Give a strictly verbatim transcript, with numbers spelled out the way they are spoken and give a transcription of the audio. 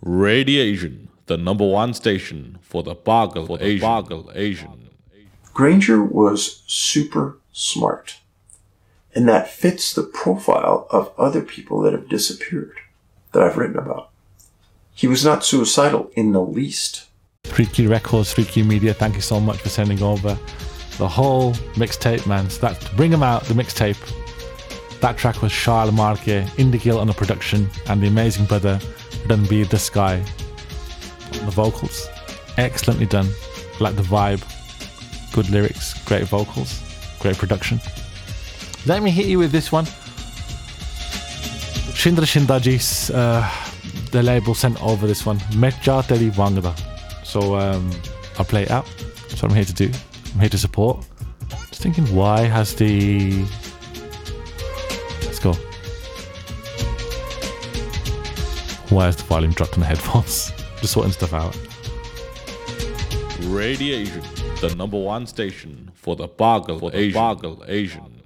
Radiation, the number one station for the Bargle for the Asian. Bargle Asian. Granger was super smart, and that fits the profile of other people that have disappeared that I've written about. He was not suicidal in the least. three Key Records, three Key Media, thank you so much for sending over the whole mixtape, man. So that, to bring him out, the mixtape, that track was Charles Marquet, Indigill on the production, and the amazing brother Ranbir Desai on the vocals. Excellently done. I like the vibe. Good lyrics, great vocals, great production. Let me hit you with this one. Shindra Shindajis, uh, the label sent over this one. Metja Teri Wangda. So um, I'll play it out. That's what I'm here to do. I'm here to support. Just thinking, why has the... Let's go. Why has the volume dropped on the headphones? Just sorting stuff out. Radiation, the number one station for the Bargle for the Asian. Bargle Asian.